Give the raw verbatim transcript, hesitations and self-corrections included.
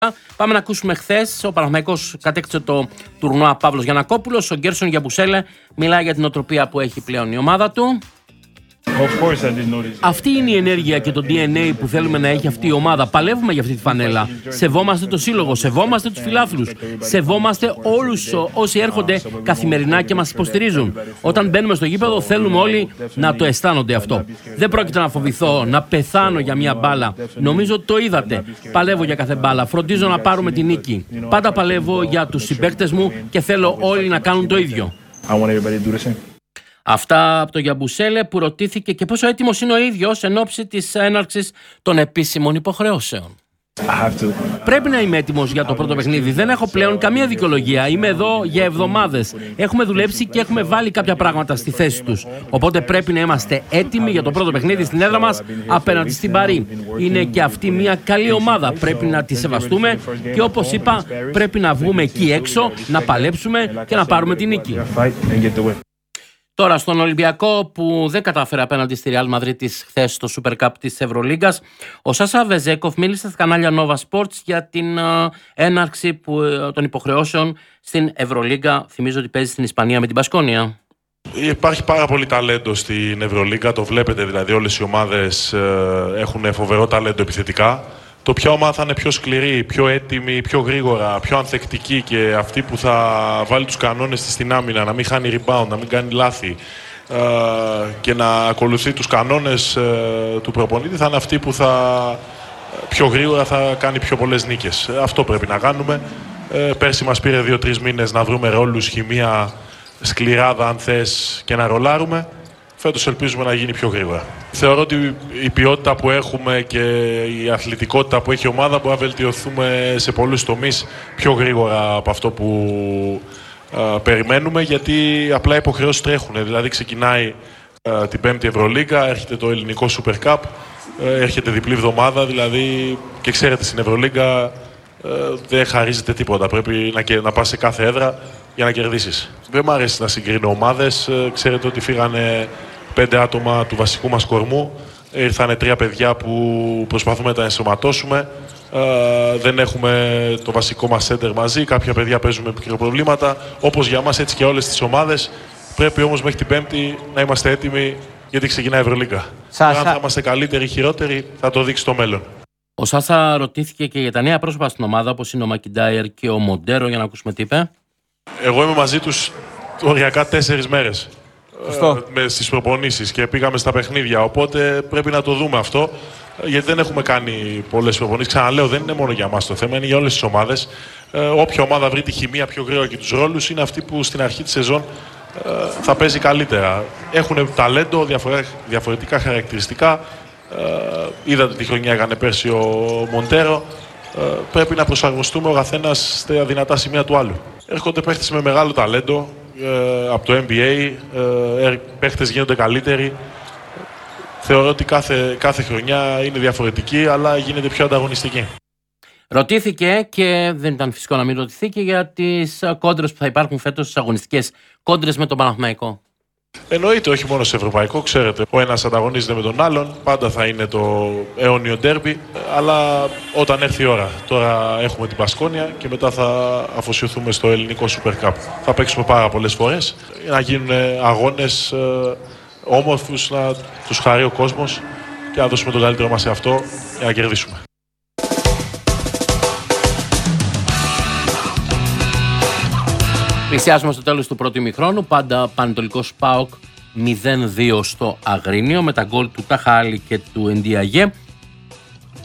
Πάμε να ακούσουμε χθες. Ο Παναθηναϊκός κατέκτησε το τουρνουά Παύλος Γιαννακόπουλος. Ο Γκέρσον Γιαμπουσέλε μιλάει για την οτροπία που έχει πλέον η ομάδα του. Αυτή είναι η ενέργεια και το ντι εν έι που θέλουμε να έχει αυτή η ομάδα. Παλεύουμε για αυτή τη φανέλα. Σεβόμαστε το σύλλογο, σεβόμαστε τους φιλάθλους, σεβόμαστε όλους όσοι έρχονται καθημερινά και μας υποστηρίζουν. Όταν μπαίνουμε στο γήπεδο, θέλουμε όλοι να το αισθάνονται αυτό. Δεν πρόκειται να φοβηθώ, να πεθάνω για μια μπάλα. Νομίζω το είδατε. Παλεύω για κάθε μπάλα. Φροντίζω να πάρουμε τη νίκη. Πάντα παλεύω για τους συμπαίκτες μου και θέλω όλοι να κάνουν το ίδιο. Αυτά από τον Γιαμπουσέλε, που ρωτήθηκε και πόσο έτοιμος είναι ο ίδιος εν ώψη της έναρξης των επίσημων υποχρεώσεων. Πρέπει να είμαι έτοιμος για το πρώτο παιχνίδι. Δεν έχω πλέον καμία δικαιολογία. Είμαι εδώ για εβδομάδες. Έχουμε δουλέψει και έχουμε βάλει κάποια πράγματα στη θέση τους. Οπότε πρέπει να είμαστε έτοιμοι για το πρώτο παιχνίδι στην έδρα μας απέναντι στην Παρί. Είναι και αυτή μια καλή ομάδα. Πρέπει να τη σεβαστούμε και, όπως είπα, πρέπει να βγούμε εκεί έξω, να παλέψουμε και να πάρουμε τη νίκη. Τώρα στον Ολυμπιακό, που δεν κατάφερε απέναντι στη Real Madrid χθες στο Super Cup της Ευρωλίγκας, ο Σάσα Βεζέκοφ μίλησε στα κανάλια Nova Sports για την uh, έναρξη που, uh, των υποχρεώσεων στην Ευρωλίγκα. Θυμίζω ότι παίζει στην Ισπανία με την Μπασκόνια. Υπάρχει πάρα πολύ ταλέντο στην Ευρωλίγκα, το βλέπετε δηλαδή, όλες οι ομάδες uh, έχουν φοβερό ταλέντο επιθετικά. Το ποια ομάδα θα είναι πιο σκληρή, πιο έτοιμη, πιο γρήγορα, πιο ανθεκτική και αυτή που θα βάλει τους κανόνες της στην άμυνα, να μην χάνει rebound, να μην κάνει λάθη ε, και να ακολουθεί τους κανόνες ε, του προπονήτη, θα είναι αυτή που θα πιο γρήγορα θα κάνει πιο πολλές νίκες. Αυτό πρέπει να κάνουμε. Ε, πέρσι μας πήρε δύο-τρεις μήνες να βρούμε ρόλους, χημεία, σκληράδα αν θες, και να ρολάρουμε. Φέτος ελπίζουμε να γίνει πιο γρήγορα. Θεωρώ ότι η ποιότητα που έχουμε και η αθλητικότητα που έχει η ομάδα μπορεί να βελτιωθούμε σε πολλούς τομείς πιο γρήγορα από αυτό που α, περιμένουμε, γιατί απλά οι υποχρεώσεις τρέχουν. Δηλαδή ξεκινάει α, την πέμπτη Ευρωλίγκα, έρχεται το ελληνικό Super Cup, έρχεται διπλή εβδομάδα, δηλαδή, και ξέρετε στην Ευρωλίγκα α, δεν χαρίζεται τίποτα. Πρέπει να, να πας σε κάθε έδρα για να κερδίσεις. Δεν μου αρέσει να συγκρίνω ομάδες. Ξέρετε ότι φύγανε πέντε άτομα του βασικού μας κορμού. Ήρθανε τρία παιδιά που προσπαθούμε να τα ενσωματώσουμε. Ε, δεν έχουμε το βασικό μας σέντερ μαζί. Κάποια παιδιά παίζουν με μικροπροβλήματα. Όπως για μας, έτσι και όλες τις ομάδες. Πρέπει όμως μέχρι την Πέμπτη να είμαστε έτοιμοι, γιατί ξεκινάει η Ευρωλίγκα. Αν θα είμαστε καλύτεροι ή χειρότεροι, θα το δείξει το μέλλον. Ο Σάσα ρωτήθηκε και για τα νέα πρόσωπα στην ομάδα, όπως είναι ο Μακιντάιερ και ο Μοντέρο, για να ακούσουμε τι είπε. Εγώ είμαι μαζί τους οριακά τέσσερις μέρες ε, στις προπονήσεις και πήγαμε στα παιχνίδια, οπότε πρέπει να το δούμε αυτό, γιατί δεν έχουμε κάνει πολλές προπονήσεις. Ξαναλέω, δεν είναι μόνο για μας το θέμα, είναι για όλες τις ομάδες. Ε, όποια ομάδα βρει τη χημεία πιο γρήγορα και τους ρόλους είναι αυτή που στην αρχή της σεζόν ε, θα παίζει καλύτερα. Έχουν ταλέντο, διαφορετικά χαρακτηριστικά. Ε, είδατε τι χρονιά έκανε πέρσι ο Μοντέρο. Ε, πρέπει να προσαρμοστούμε ο καθένας στα δυνατά σημεία του άλλου. Έρχονται παίχτες με μεγάλο ταλέντο ε, από το N B A, ε, παίχτες γίνονται καλύτεροι. Θεωρώ ότι κάθε, κάθε χρονιά είναι διαφορετική, αλλά γίνεται πιο ανταγωνιστική. Ρωτήθηκε, και δεν ήταν φυσικό να μην ρωτηθεί, και για τις κόντρες που θα υπάρχουν φέτος, στις αγωνιστικές κόντρες με τον Παναθηναϊκό. Εννοείται, όχι μόνο σε ευρωπαϊκό, ξέρετε. Ο ένας ανταγωνίζεται με τον άλλον, πάντα θα είναι το αιώνιο ντέρμπι, αλλά όταν έρθει η ώρα. Τώρα έχουμε την Μπασκόνια και μετά θα αφοσιωθούμε στο ελληνικό Super Cup. Θα παίξουμε πάρα πολλές φορές, να γίνουν αγώνες ε, όμορφους, να τους χαρεί ο κόσμος και να δώσουμε τον καλύτερο μας σε αυτό για να κερδίσουμε. Πλησιάζουμε στο τέλος του πρώτου ημιχρόνου. Πάντα Πανετολικός ΠΑΟΚ μηδέν δύο στο Αγρίνιο, με τα γκολ του Ταχάλη και του Εντιαγέ.